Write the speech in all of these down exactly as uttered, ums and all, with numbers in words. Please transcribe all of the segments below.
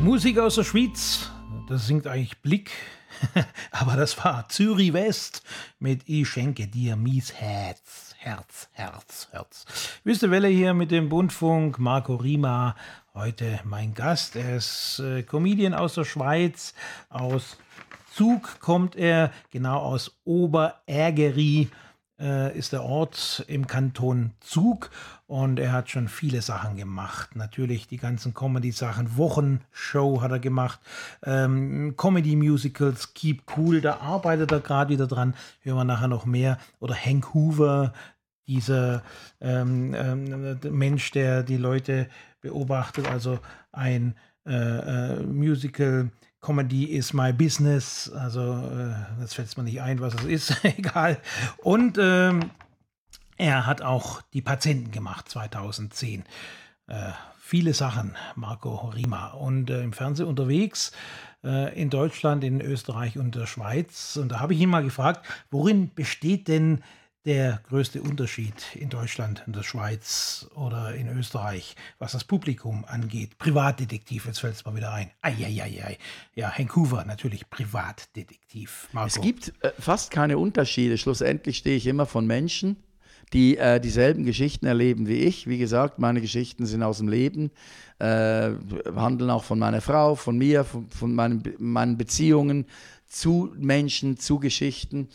Musik aus der Schweiz, das singt eigentlich Blick, aber das war Zürich West mit Ich schenke dir mies Herz, Herz, Herz, Herz. Wisst ihr, Welle hier mit dem Bundfunk, Marco Rima, heute mein Gast. Er ist äh, Comedian aus der Schweiz, aus Zug kommt er, genau aus Oberärgeri äh, ist der Ort im Kanton Zug. Und er hat schon viele Sachen gemacht. Natürlich die ganzen Comedy-Sachen. Wochenshow hat er gemacht. Ähm, Comedy-Musicals, Keep Cool, da arbeitet er gerade wieder dran. Hören wir nachher noch mehr. Oder Hank Hoover, dieser ähm, ähm, Mensch, der die Leute beobachtet. Also ein äh, äh, Musical. Comedy is my business. Also, äh, jetzt fällt es mir nicht ein, was es ist. Egal. Und ähm, er hat auch die Patienten gemacht, zweitausendzehn. Äh, viele Sachen, Marco Rima. Und äh, im Fernsehen unterwegs, äh, in Deutschland, in Österreich und der Schweiz. Und da habe ich ihn mal gefragt, worin besteht denn der größte Unterschied in Deutschland, in der Schweiz oder in Österreich, was das Publikum angeht? Privatdetektiv, jetzt fällt es mal wieder ein. Eieiei. Ja, Hank Hoover, natürlich Privatdetektiv. Marco. Es gibt äh, fast keine Unterschiede. Schlussendlich stehe ich immer von Menschen, die äh, dieselben Geschichten erleben wie ich. Wie gesagt, meine Geschichten sind aus dem Leben, äh, handeln auch von meiner Frau, von mir, von, von meinen, meinen Beziehungen zu Menschen, zu Geschichten.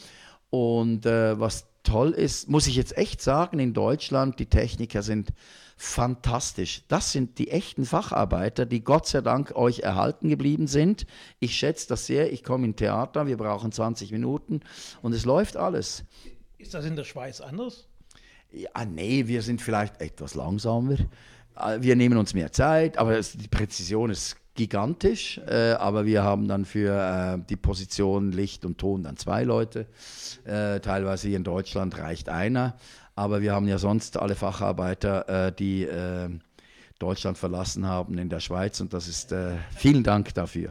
Und äh, was toll ist, muss ich jetzt echt sagen, in Deutschland, die Techniker sind fantastisch. Das sind die echten Facharbeiter, die Gott sei Dank euch erhalten geblieben sind. Ich schätze das sehr. Ich komme in Theater, wir brauchen zwanzig Minuten und es läuft alles. Ist das in der Schweiz anders? Ja, nee, wir sind vielleicht etwas langsamer. Wir nehmen uns mehr Zeit, aber es, die Präzision ist gigantisch. Äh, aber wir haben dann für äh, die Position Licht und Ton dann zwei Leute. Äh, teilweise hier in Deutschland reicht einer. Aber wir haben ja sonst alle Facharbeiter, äh, die äh, Deutschland verlassen haben in der Schweiz. Und das ist, äh, vielen Dank dafür.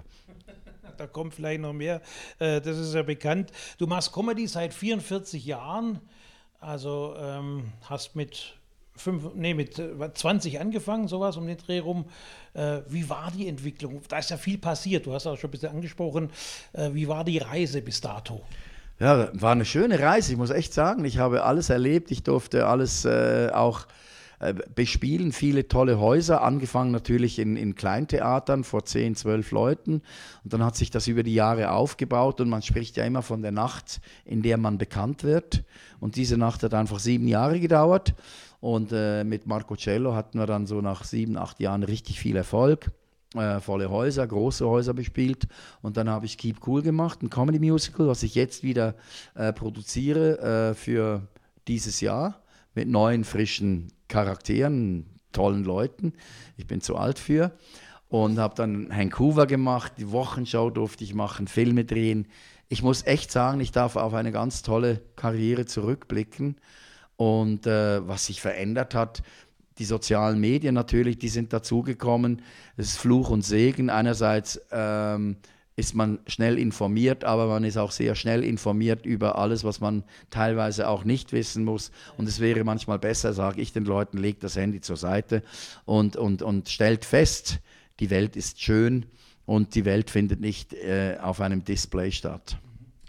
Da kommt vielleicht noch mehr. Äh, das ist ja bekannt. Du machst Comedy seit vierundvierzig Jahren. Also ähm, hast mit, fünf, nee, mit zwanzig angefangen, sowas um den Dreh rum. Äh, wie war die Entwicklung? Da ist ja viel passiert, du hast auch schon ein bisschen angesprochen. Äh, wie war die Reise bis dato? Ja, war eine schöne Reise, ich muss echt sagen. Ich habe alles erlebt, ich durfte alles äh, auch äh, bespielen, viele tolle Häuser, angefangen natürlich in, in Kleintheatern vor zehn, zwölf Leuten. Und dann hat sich das über die Jahre aufgebaut und man spricht ja immer von der Nacht, in der man bekannt wird. Und diese Nacht hat einfach sieben Jahre gedauert. Und äh, mit Marco Cello hatten wir dann so nach sieben, acht Jahren richtig viel Erfolg. Äh, volle Häuser, große Häuser bespielt. Und dann habe ich Keep Cool gemacht, ein Comedy-Musical, was ich jetzt wieder äh, produziere äh, für dieses Jahr mit neuen, frischen Charakteren, tollen Leuten. Ich bin zu alt für. Und habe dann Hank Hoover gemacht, die Wochenshow durfte ich machen, Filme drehen. Ich muss echt sagen, ich darf auf eine ganz tolle Karriere zurückblicken. Und äh, was sich verändert hat, die sozialen Medien natürlich, die sind dazugekommen. Es ist Fluch und Segen. Einerseits ähm, ist man schnell informiert, aber man ist auch sehr schnell informiert über alles, was man teilweise auch nicht wissen muss. Und es wäre manchmal besser, sage ich den Leuten, legt das Handy zur Seite und, und, und stellt fest, die Welt ist schön und die Welt findet nicht äh, auf einem Display statt.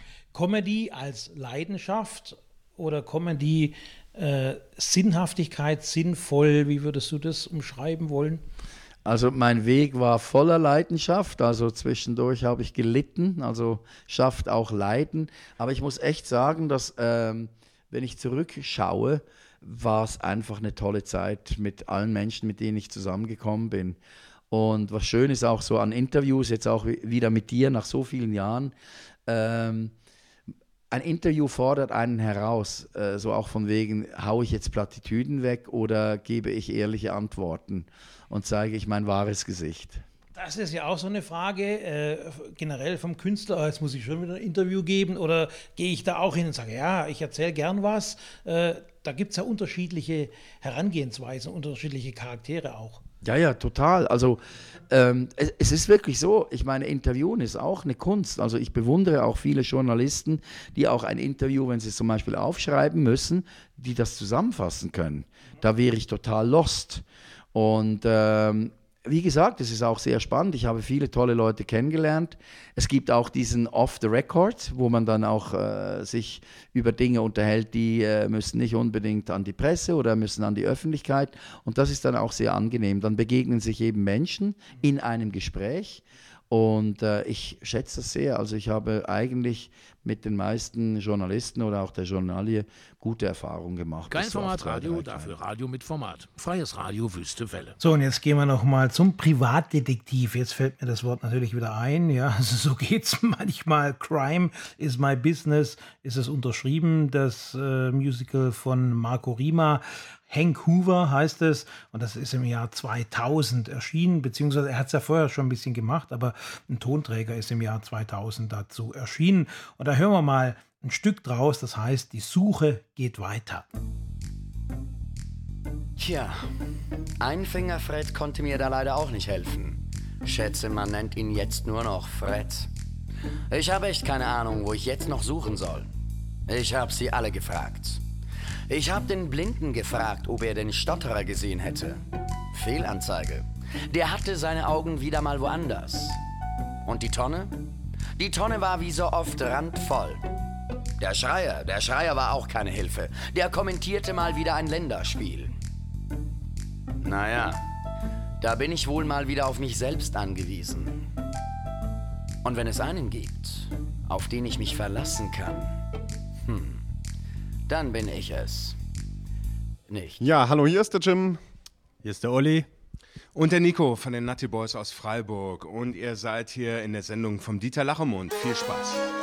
Comedy als Leidenschaft oder Comedy äh, Sinnhaftigkeit, sinnvoll, wie würdest du das umschreiben wollen? Also mein Weg war voller Leidenschaft, also zwischendurch habe ich gelitten, also schafft auch Leiden. Aber ich muss echt sagen, dass ähm, wenn ich zurückschaue, war es einfach eine tolle Zeit mit allen Menschen, mit denen ich zusammengekommen bin. Und was schön ist auch so an Interviews, jetzt auch wieder mit dir nach so vielen Jahren, ähm, ein Interview fordert einen heraus, äh, so auch von wegen, haue ich jetzt Plattitüden weg oder gebe ich ehrliche Antworten und zeige ich mein wahres Gesicht. Das ist ja auch so eine Frage, äh, generell vom Künstler, jetzt muss ich schon wieder ein Interview geben oder gehe ich da auch hin und sage, ja, ich erzähle gern was. Äh, da gibt es ja unterschiedliche Herangehensweisen, unterschiedliche Charaktere auch. Ja, ja, total. Also ähm, es, es ist wirklich so, ich meine, Interviewen ist auch eine Kunst. Also ich bewundere auch viele Journalisten, die auch ein Interview, wenn sie es zum Beispiel aufschreiben müssen, die das zusammenfassen können. Da wäre ich total lost. Und ähm, wie gesagt, es ist auch sehr spannend. Ich habe viele tolle Leute kennengelernt. Es gibt auch diesen Off the Record, wo man dann auch äh, sich über Dinge unterhält, die äh, müssen nicht unbedingt an die Presse oder müssen an die Öffentlichkeit. Und das ist dann auch sehr angenehm. Dann begegnen sich eben Menschen in einem Gespräch. Und äh, ich schätze das sehr. Also ich habe eigentlich mit den meisten Journalisten oder auch der Journalie gute Erfahrungen gemacht. Kein Formatradio, dafür Radio mit Format. Freies Radio, Wüste Welle. So, und jetzt gehen wir noch mal zum Privatdetektiv. Jetzt fällt mir das Wort natürlich wieder ein. Ja, also so geht's manchmal. Crime is my business. Ist es unterschrieben, das äh, Musical von Marco Rima. Hank Hoover heißt es, und das ist im Jahr zweitausend erschienen, beziehungsweise er hat es ja vorher schon ein bisschen gemacht, aber ein Tonträger ist im Jahr zweitausend dazu erschienen. Und da hören wir mal ein Stück draus, das heißt, die Suche geht weiter. Tja, Einfinger-Fred konnte mir da leider auch nicht helfen. Schätze, man nennt ihn jetzt nur noch Fred. Ich habe echt keine Ahnung, wo ich jetzt noch suchen soll. Ich habe sie alle gefragt. Ich habe den Blinden gefragt, ob er den Stotterer gesehen hätte. Fehlanzeige. Der hatte seine Augen wieder mal woanders. Und die Tonne? Die Tonne war wie so oft randvoll. Der Schreier, der Schreier war auch keine Hilfe. Der kommentierte mal wieder ein Länderspiel. Naja, da bin ich wohl mal wieder auf mich selbst angewiesen. Und wenn es einen gibt, auf den ich mich verlassen kann, hm, dann bin ich es nicht. Ja, hallo, hier ist der Jim. Hier ist der Olli. Und der Nico von den Nutty Boys aus Freiburg. Und ihr seid hier in der Sendung vom Dieter Lachemund. Viel Spaß.